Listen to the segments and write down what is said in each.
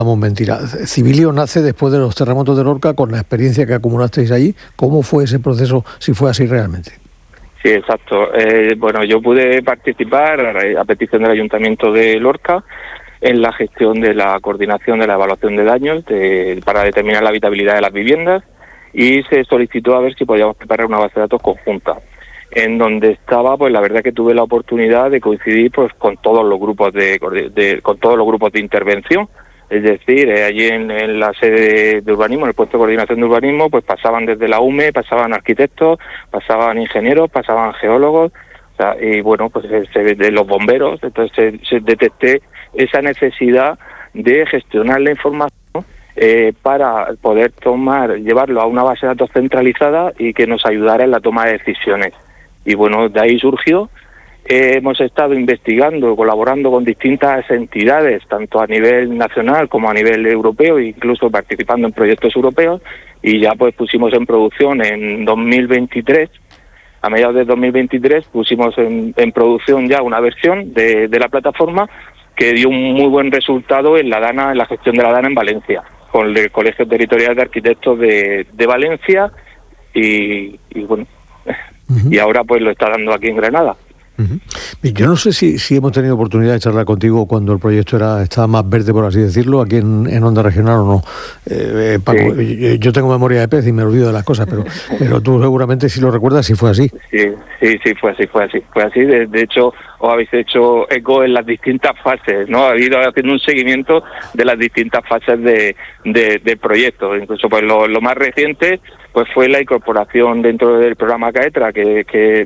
mentira. Civilio nace después de los terremotos de Lorca, con la experiencia que acumulasteis allí. ¿Cómo fue ese proceso, si fue así realmente? Sí, exacto. Bueno, yo pude participar a petición del Ayuntamiento de Lorca en la gestión de la coordinación de la evaluación de daños para determinar la habitabilidad de las viviendas, y se solicitó a ver si podíamos preparar una base de datos conjunta, en donde estaba, pues la verdad que tuve la oportunidad de coincidir pues con todos los grupos con todos los grupos de intervención. Es decir, allí en la sede de urbanismo, en el puesto de coordinación de urbanismo, pues pasaban desde la UME, pasaban arquitectos, pasaban ingenieros, pasaban geólogos, o sea, y bueno, pues de los bomberos. Entonces se detecté esa necesidad de gestionar la información para poder llevarlo a una base de datos centralizada y que nos ayudara en la toma de decisiones. Y bueno, de ahí surgió. Hemos estado investigando, colaborando con distintas entidades, tanto a nivel nacional como a nivel europeo, incluso participando en proyectos europeos, y ya pues pusimos en producción en 2023, a mediados de 2023, pusimos en producción ya una versión de la plataforma que dio un muy buen resultado en la DANA, en la gestión de la DANA en Valencia, con el Colegio Territorial de Arquitectos de Valencia, y bueno, y ahora pues lo está dando aquí en Granada. Yo no sé si hemos tenido oportunidad de charlar contigo cuando el proyecto estaba más verde, por así decirlo, aquí en Onda Regional o no. Paco, sí. Yo tengo memoria de pez y me olvido de las cosas, pero tú seguramente si lo recuerdas, si fue así. Sí, fue así. De hecho, os habéis hecho eco en las distintas fases, ¿no? Ha ido haciendo un seguimiento de las distintas fases del proyecto. Incluso pues lo más reciente pues fue la incorporación dentro del programa CAETRA que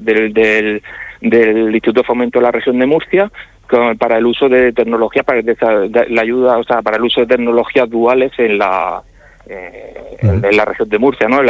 del Instituto de Fomento de la Región de Murcia, para el uso de tecnología, para la ayuda, o sea, para el uso de tecnologías duales en la región de Murcia, ¿no?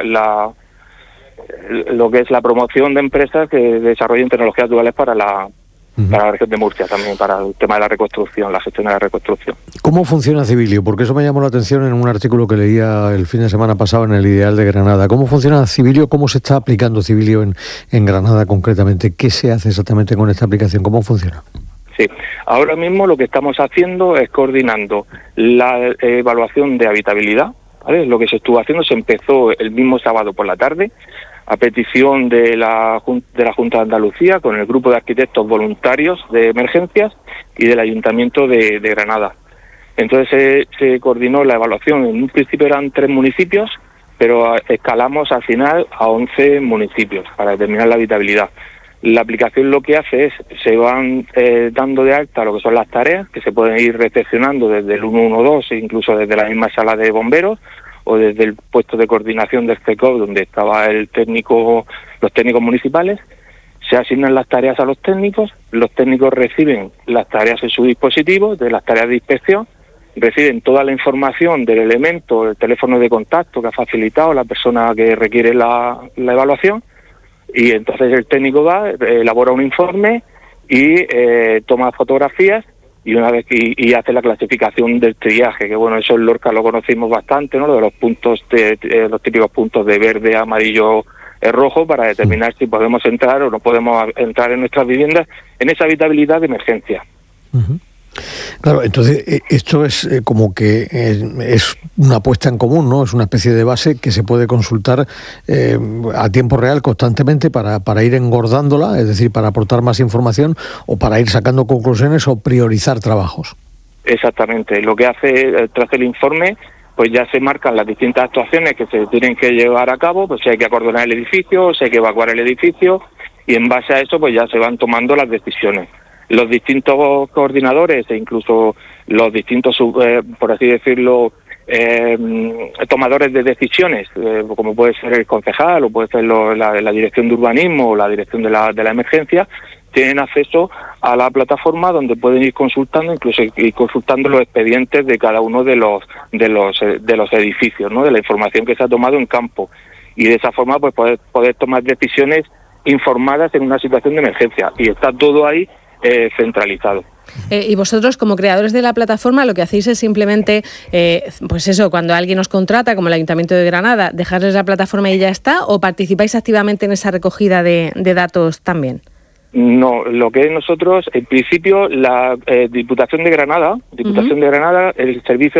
Lo que es la promoción de empresas que desarrollen tecnologías duales para la región de Murcia, también para el tema de la reconstrucción, la gestión de la reconstrucción. ¿Cómo funciona Civilio? Porque eso me llamó la atención en un artículo que leía el fin de semana pasado en el Ideal de Granada. ¿Cómo funciona Civilio? ¿Cómo se está aplicando Civilio en Granada concretamente? ¿Qué se hace exactamente con esta aplicación? ¿Cómo funciona? Sí, ahora mismo lo que estamos haciendo es coordinando la evaluación de habitabilidad, ¿vale? Lo que se estuvo haciendo, se empezó el mismo sábado por la tarde, a petición de la Junta de Andalucía, con el grupo de arquitectos voluntarios de emergencias y del Ayuntamiento de Granada. Entonces se coordinó la evaluación. En un principio eran 3 municipios, pero escalamos al final a 11 municipios para determinar la habitabilidad. La aplicación lo que hace es, se van dando de alta lo que son las tareas, que se pueden ir recepcionando desde el 112, incluso desde la misma sala de bomberos, o desde el puesto de coordinación del CECOP, donde estaba los técnicos municipales. Se asignan las tareas a los técnicos reciben las tareas en su dispositivo, de las tareas de inspección, reciben toda la información del elemento, el teléfono de contacto que ha facilitado la persona que requiere la evaluación, y entonces el técnico va, elabora un informe y toma fotografías, y una vez y hace la clasificación del triaje, que bueno, eso en Lorca lo conocimos bastante, ¿no? Lo de los puntos, los típicos puntos de verde, amarillo, rojo, para determinar si podemos entrar o no podemos entrar en nuestras viviendas en esa habitabilidad de emergencia. Uh-huh. Claro, entonces esto es como que es una puesta en común, ¿no? Es una especie de base que se puede consultar a tiempo real constantemente para ir engordándola, es decir, para aportar más información o para ir sacando conclusiones o priorizar trabajos. Exactamente. Lo que hace, tras el informe, pues ya se marcan las distintas actuaciones que se tienen que llevar a cabo, pues si hay que acordonar el edificio, si hay que evacuar el edificio, y en base a eso pues ya se van tomando las decisiones. Los distintos coordinadores e incluso los distintos, por así decirlo, tomadores de decisiones, como puede ser el concejal o puede ser la dirección de urbanismo o la dirección de la emergencia, tienen acceso a la plataforma donde pueden ir consultando, incluso ir consultando los expedientes de cada uno de los edificios, ¿no? De la información que se ha tomado en campo, y de esa forma pues poder tomar decisiones informadas en una situación de emergencia, y está todo ahí centralizado. Y vosotros, como creadores de la plataforma, lo que hacéis es simplemente, pues eso, cuando alguien os contrata, como el Ayuntamiento de Granada, dejarles la plataforma y ya está, ¿o participáis activamente en esa recogida de datos también? No, lo que es nosotros, en principio, la Diputación de Granada, el servicio